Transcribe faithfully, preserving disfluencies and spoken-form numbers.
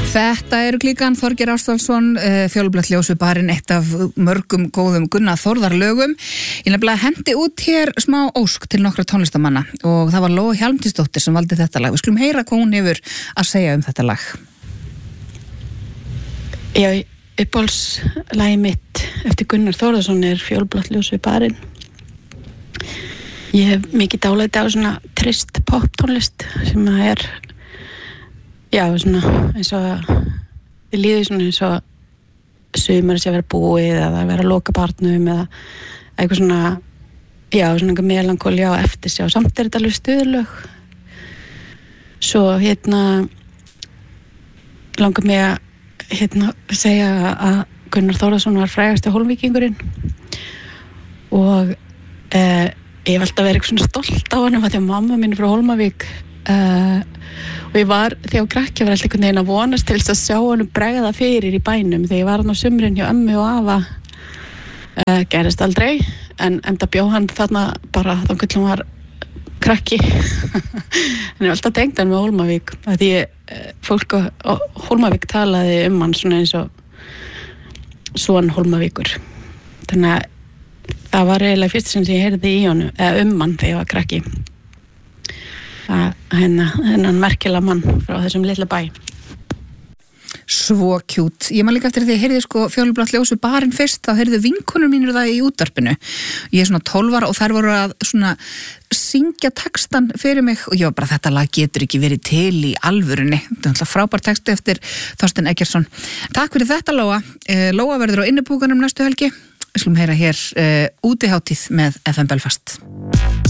Þetta eru klíkan, Þorgeir Ástvaldsson, fjólublátt ljós við barinn, eitt af mörgum góðum Gunnar Þórðar lögum. Ég nefnilega hendi út hér smá ósk til nokkra tónlistamanna og það var Lóa Hjálmtýsdóttir sem valdi þetta lag. Við skulum heyra hvað hún hefur að segja um þetta lag. Já, uppáhaldslagið mitt eftir Gunnar Þórðarsson er fjólublátt ljós við barinn. Ég hef mikið dálæti á svona trist pop tónlist sem að er já, svona eins og þið líður svona eins og sumar sé að vera búið eða að vera að loka barnum eða eitthvað svona já, svona eitthvað melankóli á eftir sig og samt er þetta alveg stuðlög. Svo hérna langar mig að hérna segja að Gunnar Þórðarsson var frægasti hólmvíkingurinn og eh, ég hef alltaf verið eitthvað svona stolt á hann að því að mamma mín er frá Hólmavík uh, og ég var, þegar ég var krakki var alltaf einhvern veginn að vonast til þess að sjá hann bregða fyrir í bænum þegar ég var hann á sumrin hjá ömmu og afa uh, gerist aldrei en enda bjó hann þarna bara þá hvernig hann var krakki en ég var alltaf tengt hann með Hólmavík að því uh, fólk á, á Hólmavík talaði um hann svona eins og son Hólmavíkur þannig að það var eiginlega fyrst sem ég heyrði í honum eða um hann þegar ég var krakki að hennan merkilega mann frá þessum litla bæ. Svo kjút. Ég man líka eftir því að ég heyrði sko fjólublátt ljós við barinn fyrst, þá heyrðu vinkonur mínur það í útvarpinu. Ég er svona tólf ára og þær voru að svona syngja textan fyrir mig og ég var bara þetta lag getur ekki verið til í alvörunni. Þetta er alltaf frábær texti eftir Þorsteinn Eggertsson. Takk fyrir þetta Lóa. Lóa verður á innibúkanum næstu helgi. Við skulum heyra hér uh, útihátíð með F M Belfast.